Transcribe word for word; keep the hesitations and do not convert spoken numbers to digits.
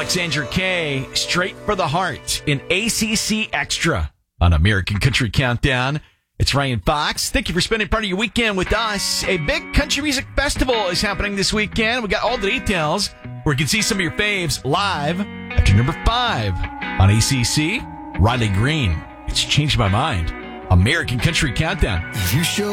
Alexandra Kay, Straight for the Heart in A C C Extra on American Country Countdown. It's Ryan Fox. Thank you for spending part of your weekend with us. A big country music festival is happening this weekend. We got all the details where you can see some of your faves live after number five on A C C. Riley Green. It's changed my mind. American Country Countdown. You show